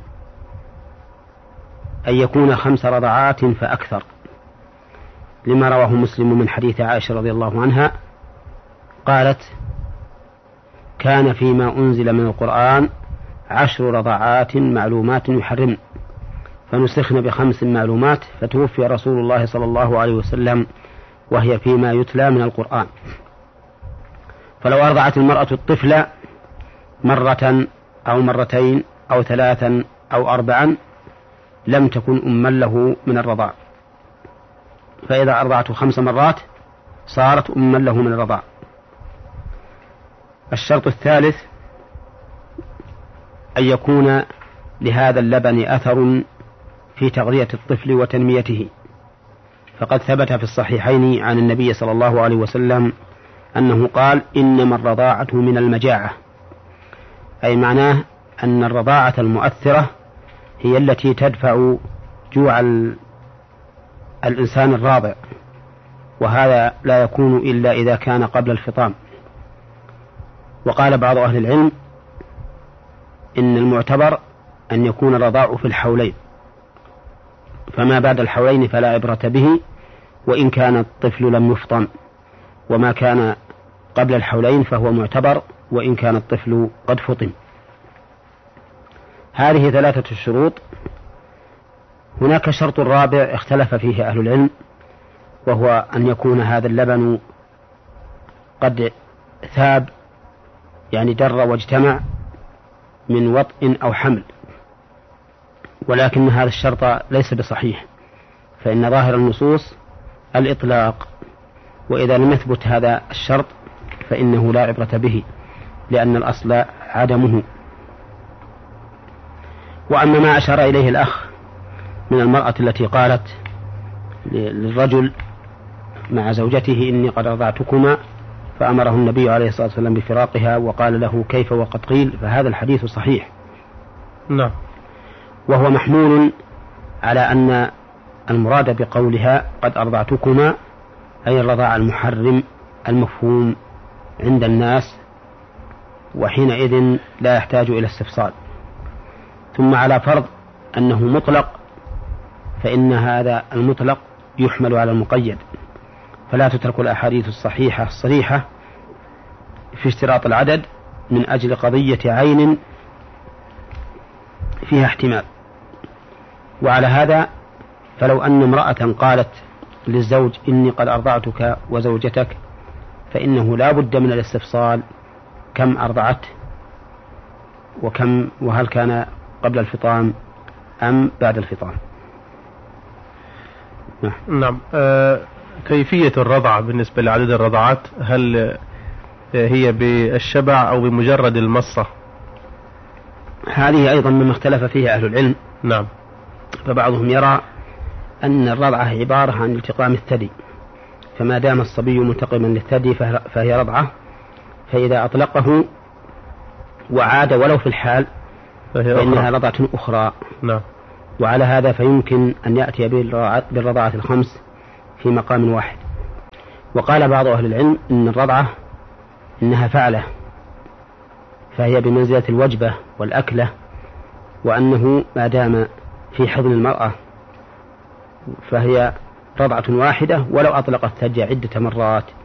أن يكون 5 رضعات فأكثر، لما رواه مسلم من حديث عائشة رضي الله عنها قالت: كان فيما أنزل من القرآن 10 رضعات معلومات يحرم، فنسخن ب5 معلومات، فتوفي رسول الله صلى الله عليه وسلم وهي فيما يتلى من القرآن. فلو أرضعت المرأة الطفل مرة أو مرتين أو 3 أو 4 لم تكن أما له من الرضاع، فإذا أرضعته 5 مرات صارت أما له من الرضاع. الشرط الثالث أن يكون لهذا اللبن أثر في تغذية الطفل وتنميته، فقد ثبت في الصحيحين عن النبي صلى الله عليه وسلم أنه قال: إنما الرضاعة من المجاعة، أي معناه أن الرضاعة المؤثرة هي التي تدفع جوع الإنسان الراضع، وهذا لا يكون إلا إذا كان قبل الفطام. وقال بعض أهل العلم إن المعتبر أن يكون الرضاع في الحولين، فما بعد الحولين فلا عبرة به وإن كان الطفل لم يفطم، وما كان قبل الحولين فهو معتبر وإن كان الطفل قد فطم. هذه 3 الشروط. هناك شرط رابع اختلف فيه أهل العلم، وهو أن يكون هذا اللبن قد ثاب، يعني در واجتمع من وطء أو حمل، ولكن هذا الشرط ليس بصحيح، فإن ظاهر النصوص الإطلاق، وإذا لم يثبت هذا الشرط فإنه لا عبرة به، لأن الأصل عدمه. وأما ما أشار إليه الأخ من المرأة التي قالت للرجل مع زوجته: إني قد رضعتكما، فأمره النبي عليه الصلاة والسلام بفراقها وقال له: كيف وقد قيل؟ فهذا الحديث صحيح. نعم. وهو محمول على أن المراد بقولها قد أرضعتكما أي الرضاع المحرم المفهوم عند الناس، وحينئذ لا يحتاج إلى استفصال. ثم على فرض أنه مطلق، فإن هذا المطلق يحمل على المقيد، فلا تترك الأحاديث الصحيحة الصريحة في اشتراط العدد من أجل قضية عين فيها احتمال. وعلى هذا فلو أن امرأة قالت للزوج: إني قد أرضعتك وزوجتك، فإنه لا بد من الاستفصال: كم أرضعت، وهل كان قبل الفطام أم بعد الفطام. نعم. كيفية الرضع بالنسبة لعدد الرضعات، هل هي بالشبع أو بمجرد المصة؟ هذه أيضا مما اختلف فيها أهل العلم. نعم. فبعضهم يرى أن الرضعة عبارة عن التقام الثدي، فما دام الصبي ملتقما للثدي فهي رضعة، فإذا أطلقه وعاد ولو في الحال فإنها رضعة أخرى. نعم. وعلى هذا فيمكن أن يأتي بالرضاعة الخمس في مقام واحد. وقال بعض أهل العلم إن الرضعة إنها فعلة، فهي بمنزلة الوجبة والأكلة، وأنه ما دام في حضن المرأة فهي رضعة واحدة ولو أطلقت الثدي عدة مرات.